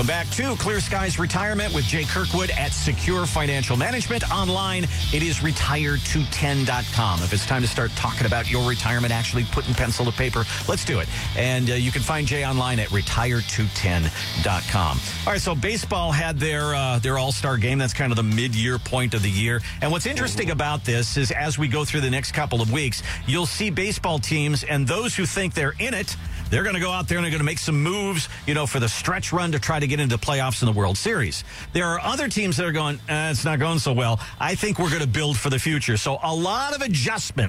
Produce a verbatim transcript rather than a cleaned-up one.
Back to Clear Skies Retirement with Jay Kirkwood at Secure Financial Management. Online, it is retire two ten dot com. If it's time to start talking about your retirement, actually putting pencil to paper, let's do it. And uh, you can find Jay online at retire two ten dot com. All right, so baseball had their uh, their all-star game. That's kind of the mid-year point of the year. And what's interesting about this is as we go through the next couple of weeks, you'll see baseball teams and those who think they're in it, they're going to go out there and they're going to make some moves, you know, for the stretch run to try to get into playoffs in the World Series. There are other teams that are going, eh, it's not going so well. I think we're going to build for the future. So a lot of adjustment